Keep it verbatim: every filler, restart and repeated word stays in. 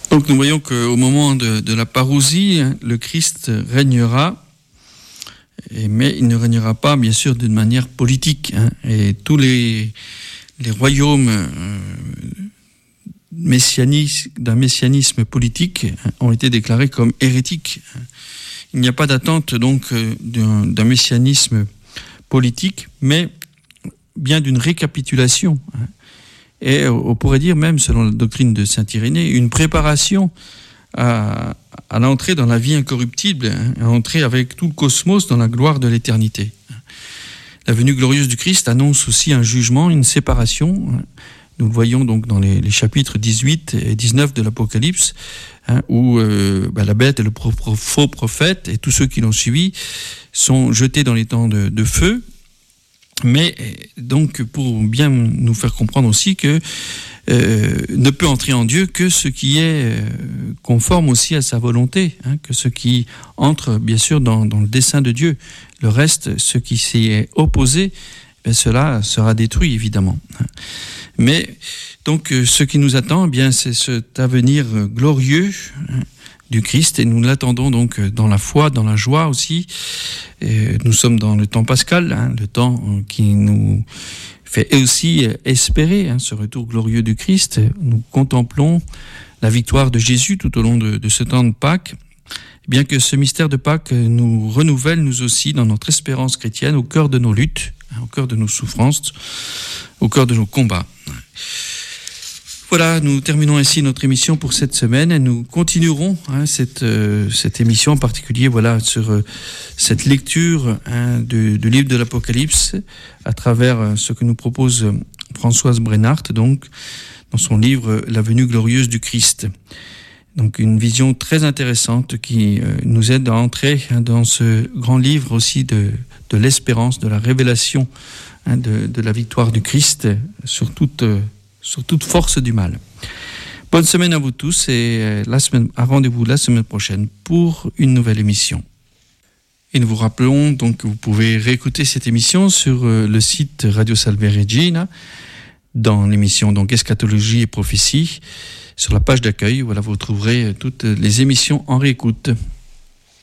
Donc nous voyons qu'au moment de, de la parousie, hein, le Christ régnera, et, mais il ne régnera pas bien sûr d'une manière politique. Hein, et tous les, les royaumes euh, messianis, d'un messianisme politique hein, ont été déclarés comme hérétiques. Il n'y a pas d'attente donc d'un, d'un messianisme politique, mais bien d'une récapitulation. Hein, et on pourrait dire même, selon la doctrine de saint Irénée, une préparation à, à l'entrée dans la vie incorruptible, hein, à entrer avec tout le cosmos dans la gloire de l'éternité. La venue glorieuse du Christ annonce aussi un jugement, une séparation. Hein. Nous le voyons donc dans les, les chapitres dix-huit et dix-neuf de l'Apocalypse, hein, où euh, bah, la bête et le pro- pro- faux prophète et tous ceux qui l'ont suivi sont jetés dans les temps de, de feu. Mais donc pour bien nous faire comprendre aussi que euh, ne peut entrer en Dieu que ce qui est euh, conforme aussi à sa volonté, hein, que ce qui entre bien sûr dans, dans le dessein de Dieu. Le reste, ce qui s'y est opposé, ben cela sera détruit évidemment. Mais donc ce qui nous attend, eh bien c'est cet avenir glorieux hein, du Christ, et nous l'attendons donc dans la foi, dans la joie aussi. Et nous sommes dans le temps pascal, hein, le temps qui nous fait aussi espérer hein, ce retour glorieux du Christ. Nous contemplons la victoire de Jésus tout au long de, de ce temps de Pâques, bien que ce mystère de Pâques nous renouvelle nous aussi dans notre espérance chrétienne au cœur de nos luttes, hein, au cœur de nos souffrances, au cœur de nos combats. Voilà, nous terminons ainsi notre émission pour cette semaine et nous continuerons hein, cette, euh, cette émission en particulier voilà, sur euh, cette lecture hein, du, du livre de l'Apocalypse à travers euh, ce que nous propose euh, Françoise Brennart donc, dans son livre « La venue glorieuse du Christ ». Donc une vision très intéressante qui euh, nous aide à entrer hein, dans ce grand livre aussi de, de l'espérance, de la révélation hein, de, de la victoire du Christ sur toute... Euh, sur toute force du mal. Bonne semaine à vous tous et la semaine, à rendez-vous la semaine prochaine pour une nouvelle émission. Et nous vous rappelons donc que vous pouvez réécouter cette émission sur le site Radio Salve Regina dans l'émission donc Eschatologie et Prophétie. Sur la page d'accueil, voilà, vous trouverez toutes les émissions en réécoute.